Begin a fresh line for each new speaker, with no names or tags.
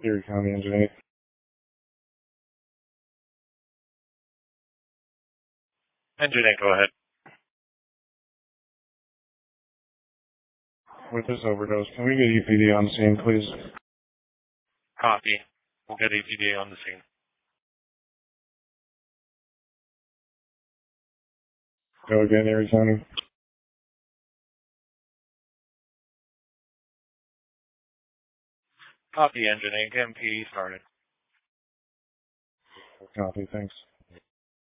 Erie County Engine 8.
Engine 8, go ahead.
With this overdose, can we get EPD on scene, please?
Copy. We'll get APD on the scene.
Go again, Erie County.
Copy, Engine 8. MP started.
Copy, thanks.